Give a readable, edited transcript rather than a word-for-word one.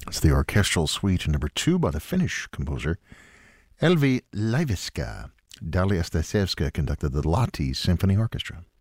It's the orchestral suite number 2 by the Finnish composer Elvi Laiviska. Dalia Stasevska conducted the Lahti Symphony Orchestra.